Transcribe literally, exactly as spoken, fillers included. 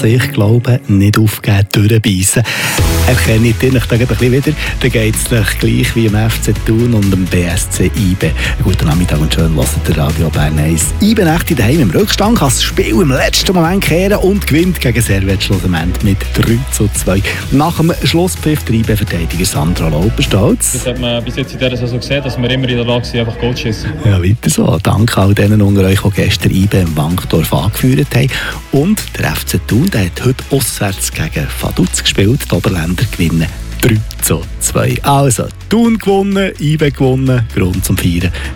sich glauben, nicht aufgeben, durchbeissen. Erkenne ich dich da ein bisschen wieder, dann geht es gleich wie im F C Thun und dem B S C IBE. Guten Nachmittag und schön, hört ihr Radio Bern eins. IBE Nächte daheim im Rückstand, kann das Spiel im letzten Moment kehren und gewinnt gegen Servet schlussendlich mit drei zu zwei. Nach dem Schlusspfiff der IBE-Verteidiger Sandra Lauper-Stolz. Das hat man bis jetzt in dieser Saison gesehen, dass wir immer in der Lage sind, einfach Goal zu schiessen. Ja, weiter so. Danke all denen unter euch, die gestern IBE im Wankdorf angeführt haben. Und der F C Thun, der hat heute auswärts gegen Vaduz gespielt. Die Oberländer gewinnen drei zu zwei. Also, Thun gewonnen, IBE gewonnen, Grund zum Feiern.